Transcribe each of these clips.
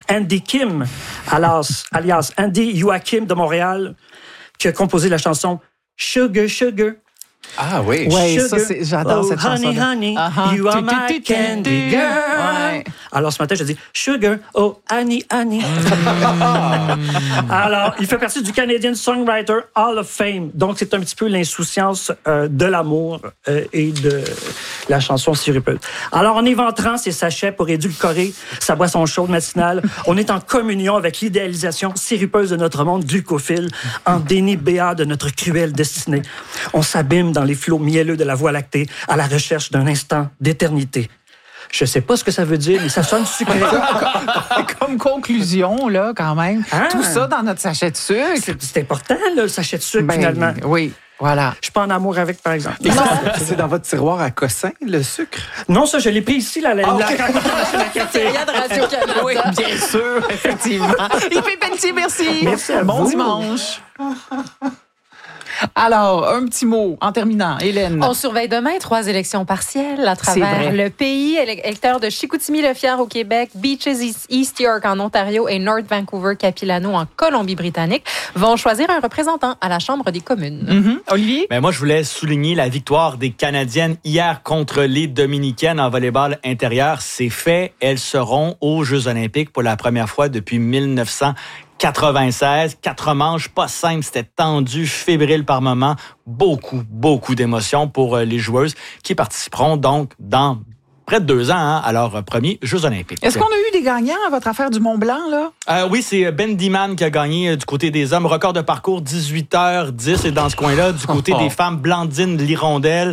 Andy Kim, alias Andy Joachim de Montréal, qui a composé la chanson Sugar, Sugar. Ah oui. Oui, Sugar. ça, j'adore cette honey, chanson-là. honey, you are my candy girl. Ouais. Alors, ce matin, je dis Sugar, oh, honey, honey. Alors, il fait partie du Canadian Songwriter Hall of Fame. Donc, c'est un petit peu l'insouciance de l'amour et de la chanson sirupeuse. Alors, en éventrant ses sachets pour édulcorer sa boisson chaude matinale, on est en communion avec l'idéalisation sirupeuse de notre monde glucophile, en déni béat de notre cruelle destinée. On s'abîme dans les flots mielleux de la Voie lactée à la recherche d'un instant d'éternité. Je sais pas ce que ça veut dire, mais ça sonne sucré. Comme conclusion, là, quand même. Ah. Tout ça dans notre sachet de sucre. C'est important, là, le sachet de sucre, finalement. Oui, voilà. Je suis pas en amour avec, par exemple. Et ça, c'est dans votre tiroir à cossin, le sucre? Non, ça, je l'ai pris ici, là, la café. Il y a de Radio-Canada. Oui, bien sûr, effectivement. Yves Pelletier, merci. Merci à Bon vous. dimanche. Alors, un petit mot en terminant. Hélène. On surveille demain 3 élections partielles à travers le pays. Électeurs de Chicoutimi-Le-Fier au Québec, Beaches East York en Ontario et North Vancouver-Capilano en Colombie-Britannique vont choisir un représentant à la Chambre des communes. Olivier? Ben moi, je voulais souligner la victoire des Canadiennes hier contre les Dominicaines en volleyball intérieur. C'est fait. Elles seront aux Jeux olympiques pour la première fois depuis 1996. 4 manches, pas simple, c'était tendu, fébrile par moment. Beaucoup d'émotions pour les joueuses qui participeront donc dans près de 2 ans à leurs premiers Jeux olympiques. Est-ce qu'on a eu des gagnants à votre affaire du Mont-Blanc, là? Oui, c'est Ben Diman qui a gagné du côté des hommes. Record de parcours, 18h10 et dans ce coin-là. Du côté des femmes, Blandine Lirondelle,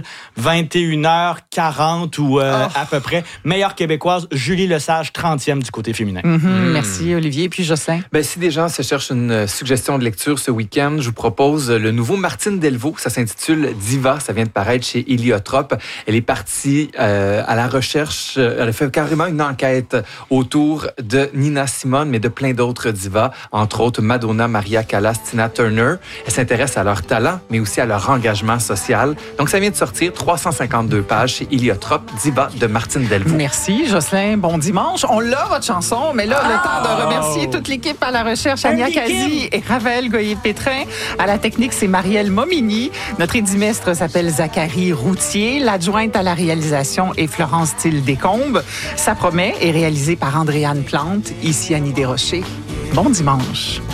21h40 ou à peu près. Meilleure québécoise, Julie Lesage, 30e du côté féminin. Merci, Olivier. Puis Jocelyn? Ben, si des gens se cherchent une suggestion de lecture ce week-end, je vous propose le nouveau Martine Delvaux. Ça s'intitule Diva. Ça vient de paraître chez Héliotrope. Elle est partie à la recherche. Elle a fait carrément une enquête autour de Nina Simone, mais de plein d'autres divas, entre autres Madonna, Maria Callas, Tina Turner. Elle s'intéresse à leur talent, mais aussi à leur engagement social. Donc, ça vient de sortir, 352 pages chez Héliotrope, Diva de Martine Delvaux. Merci, Jocelyn. Bon dimanche. On l'a, votre chanson, mais là, le temps de remercier toute l'équipe à la recherche, Ania Kazi et Raphaël Goyer-Pétrin. À la technique, c'est Marielle Momini. Notre édimestre s'appelle Zachary Routier. L'adjointe à la réalisation est Florence Thiel-Descombes. Ça promet est réalisé par Andréane Plante. Ici Annie Desrochers. Bon dimanche.